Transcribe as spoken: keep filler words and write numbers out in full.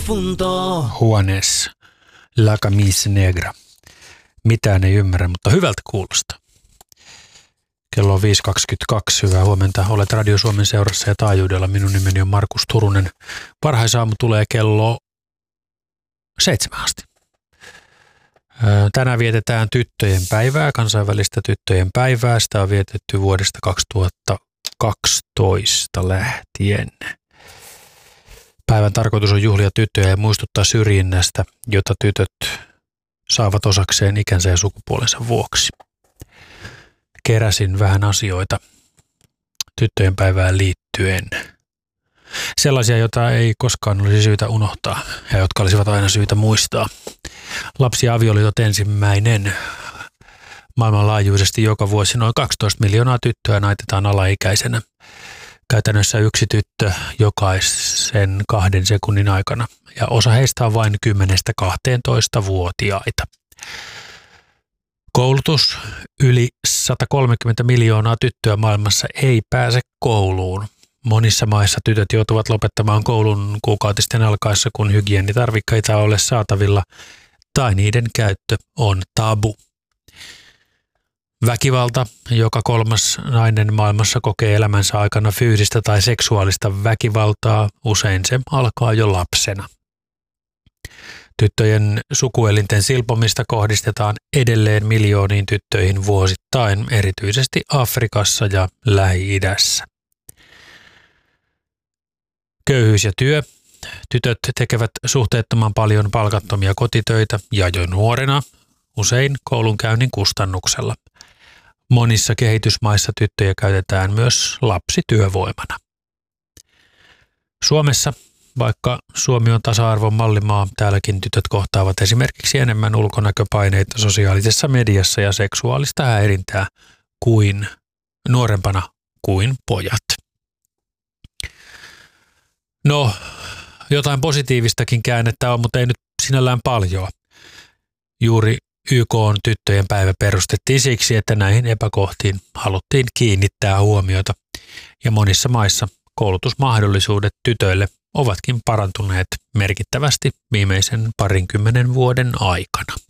punto. Juanes, la camisa negra. Mitään ei ymmärrä, mutta hyvältä kuulostaa. Kello on viisi kaksikymmentäkaksi. Hyvää huomenta. Olet Radio Suomen seurassa ja taajuudella. Minun nimeni on Markus Turunen. Varhaisaamu tulee kello seitsemän asti. Tänään vietetään tyttöjen päivää, kansainvälistä tyttöjen päivää. Sitä on vietetty vuodesta kaksituhattakaksitoista lähtien. Päivän tarkoitus on juhlia tyttöjä ja muistuttaa syrjinnästä, jota tytöt saavat osakseen ikänsä ja sukupuolensa vuoksi. Keräsin vähän asioita tyttöjen päivään liittyen. Sellaisia, joita ei koskaan olisi syytä unohtaa ja jotka olisivat aina syytä muistaa. Lapsi- ja avioliitot ensimmäinen. Maailmanlaajuisesti joka vuosi noin kaksitoista miljoonaa tyttöä naitetaan alaikäisenä. Käytännössä yksi tyttö jokaisen kahden sekunnin aikana, ja osa heistä on vain kymmenestä kahteentoista-vuotiaita. Koulutus. Yli sata kolmekymmentä miljoonaa tyttöä maailmassa ei pääse kouluun. Monissa maissa tytöt joutuvat lopettamaan koulun kuukautisten alkaessa, kun hygienitarvikkeita ei ole saatavilla tai niiden käyttö on tabu. Väkivalta. Joka kolmas nainen maailmassa kokee elämänsä aikana fyysistä tai seksuaalista väkivaltaa. Usein se alkaa jo lapsena. Tyttöjen sukuelinten silpomista kohdistetaan edelleen miljooniin tyttöihin vuosittain, erityisesti Afrikassa ja Lähi-idässä. Köyhyys ja työ. Tytöt tekevät suhteettoman paljon palkattomia kotitöitä ja jo nuorena, usein koulunkäynnin kustannuksella. Monissa kehitysmaissa tyttöjä käytetään myös lapsityövoimana. Suomessa, vaikka Suomi on tasa-arvon mallimaa, täälläkin tytöt kohtaavat esimerkiksi enemmän ulkonäköpaineita sosiaalisessa mediassa ja seksuaalista häirintää kuin nuorempana kuin pojat. No, jotain positiivistakin käännettä on, mutta ei nyt sinällään paljon. Juuri Y K:n tyttöjen päivä perustettiin siksi, että näihin epäkohtiin haluttiin kiinnittää huomiota, ja monissa maissa koulutusmahdollisuudet tytöille ovatkin parantuneet merkittävästi viimeisen parinkymmenen vuoden aikana.